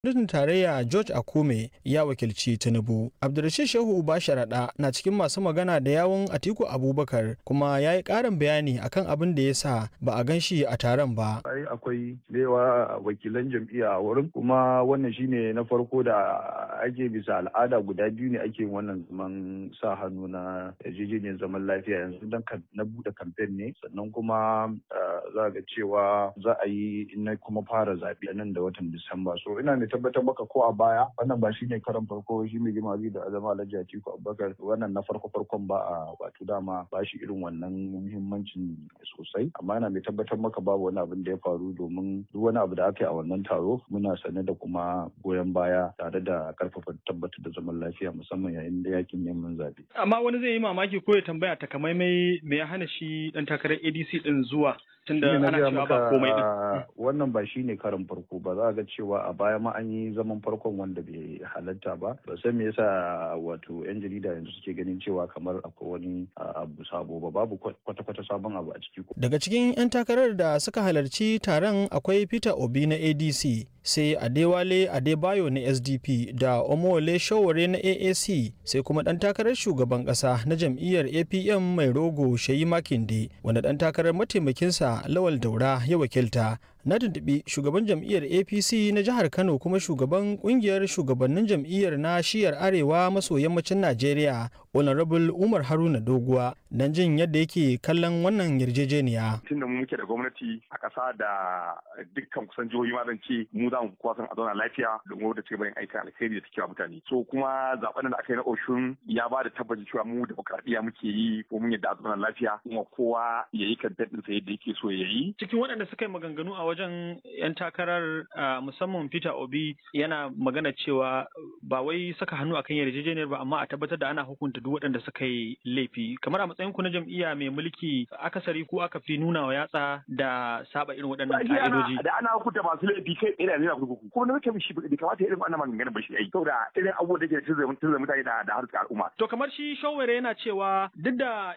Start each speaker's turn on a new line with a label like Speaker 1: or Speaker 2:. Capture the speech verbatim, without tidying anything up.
Speaker 1: Gwamnatin tarayya George Akume ya wakilci Tinubu. Abdulrashid Shehu Uba Sharaɗa na cikin masu magana da yawun Atiku Abubakar kuma ya yi ƙarin bayani akan abin da ya sa ba a gan shi a taron ba.
Speaker 2: Ai akwai yawa wakilan jam'iyya a wurin kuma wannan shine na farko da ake bisa al'ada guda biyu ne ake wannan zaman sa hannu na yarjejeniyar zaman lafiya yanzu dan na buɗe kamfen ne sannan kuma za ga cewa za a yi na kuma fara zaɓe nan da watan Disamba. So ina ne tabbatar maka ko a baya wannan ba shine karan farko shi mai girma da azama Alhaji Atiku Abubakar wannan na farko farkon ba a wato dama ba shi irin wannan muhimmancin sosai amma ina mai tabbatar maka babu wani abin da ya faru domin duk wani abu da aka yi a wannan taro muna sane da kuma goyon baya tare da karfafa tabbatar da zaman lafiya musamman yayin da yakin neman zaɓe.
Speaker 3: Amma wani zai yi mamaki ko ya tambaya takamaimai me ya hana shi dan takarar A D C din zuwa tunda ana cewa ba komai din.
Speaker 2: Wannan ba shine karin farko ba za ga cewa a baya ma an yi zaman farkon wanda bai halatta ba ba san me yasa wato yan jarida yanzu suke ganin cewa kamar akwai wani abu sabo ba babu kwata-kwata sabon abu a ciki.
Speaker 1: Daga cikin 'yan takarar da suka halarci taron akwai Peter Obi na A D C sai Adewale Adebayo na S D P da Omowole Sowore na A A C sai kuma ɗan takarar shugaban ƙasa na jam'iyyar A P M mai rogo Sheyi Makinde wanda ɗan takarar mataimakinsa Lawal Daura ya wakilta. Na tuntuɓi shugaban jam'iyyar A P C na jihar Kano kuma shugaban ƙungiyar shugabannin jam'iyyar na shiyar arewa maso yammacin Najeriya Honorable Umar Haruna Doguwa don jin yadda yake kallon wannan yarjejeniya.
Speaker 4: Tunda mu muke da gwamnati a ƙasa da dukkan kusan jihohi ma zan ce mu za mu kuwa san a zauna lafiya domin wadda take bayan aikin alkhairi da take wa mutane. So kuma zaben da aka yi na Oshun ya ba da tabbacin cewa mu demokradiyya muke yi ko mun yadda a zauna lafiya kuma kowa ya yi kan daɗinsa yadda yake so ya yi.
Speaker 3: Cikin waɗanda suka yi maganganu a wajen 'yan takarar musamman Peter Obi yana magana cewa ba wai saka hannu akan yarjejeniyar ba amma a tabbatar da ana hukunta duk waɗanda suka yi laifi kamar a matsayin ku na jam'iyya mai mulki akasari ko aka fi nuna wa yatsa da saba irin waɗannan ka'idoji.
Speaker 4: Da ana hukunta masu laifi kai tsaye da yana kurkuku kuma na mutum shi bai kamata irin wannan maganganun ba shi ai saboda irin abubuwan da ke tunzura mutane da da harkar al'umma.
Speaker 3: To kamar shi Sowore yana cewa duk da